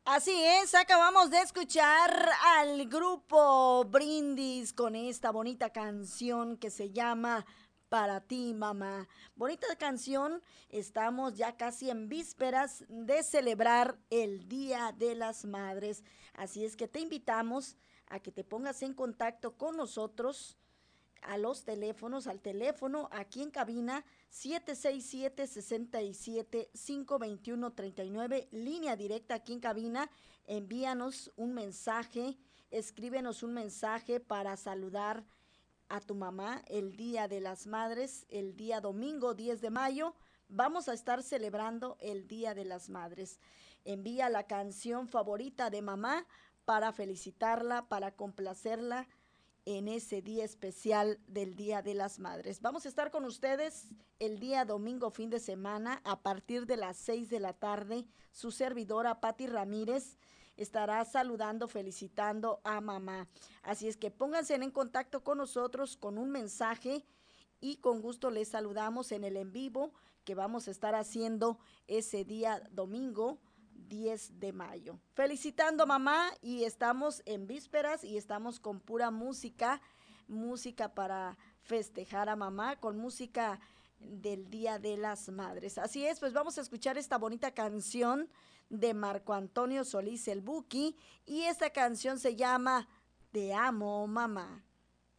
Así es, acabamos de escuchar al grupo Brindis con esta bonita canción que se llama Para ti, mamá. Bonita canción, estamos ya casi en vísperas de celebrar el Día de las Madres. Así es que te invitamos a que te pongas en contacto con nosotros a los teléfonos, al teléfono aquí en cabina 767-67-521-39, línea directa aquí en cabina. Envíanos un mensaje, escríbenos un mensaje para saludar a tu mamá el Día de las Madres, el día domingo 10 de mayo. Vamos a estar celebrando el Día de las Madres. Envía la canción favorita de mamá para felicitarla, para complacerla en ese día especial del Día de las Madres. Vamos a estar con ustedes el día domingo, fin de semana, a partir de las 6 de la tarde. Su servidora, Patti Ramírez, estará saludando, felicitando a mamá. Así es que pónganse en contacto con nosotros con un mensaje y con gusto les saludamos en el en vivo que vamos a estar haciendo ese día domingo 10 de mayo. Felicitando a mamá y estamos en vísperas y estamos con pura música, música para festejar a mamá, con música del Día de las Madres. Así es, pues vamos a escuchar esta bonita canción de Marco Antonio Solís el Buki y esta canción se llama Te amo, mamá.